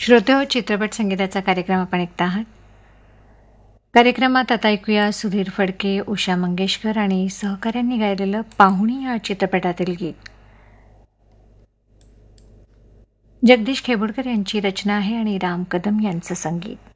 श्रोते चित्रपट संगीताचा कार्यक्रम आपण ऐकता आहात. कार्यक्रमात आता ऐकूया सुधीर फडके, उषा मंगेशकर आणि सहकाऱ्यांनी गायलेलं पाहुणी या चित्रपटातील गीत. जगदीश खेबुडकर यांची रचना आहे आणि राम कदम यांचं संगीत.